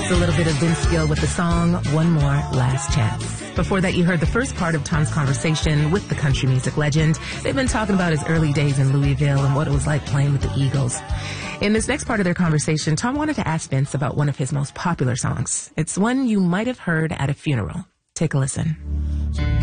a little bit of Vince Gill with the song One More Last Chance. Before that, you heard the first part of Tom's conversation with the country music legend. They've been talking about his early days in Louisville and what it was like playing with the Eagles. In this next part of their conversation, Tom wanted to ask Vince about one of his most popular songs. It's one you might have heard at a funeral. Take a listen.